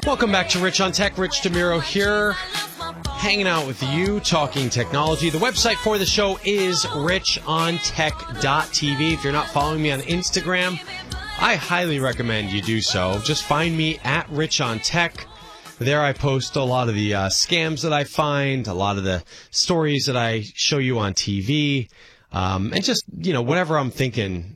Welcome back to Rich on Tech. Rich DeMuro here, hanging out with you, talking technology. The website for the show is richontech.tv. If you're not following me on Instagram, I highly recommend you do so. Just find me at Rich on Tech. There I post a lot of the scams that I find, a lot of the stories that I show you on TV, and just, whatever I'm thinking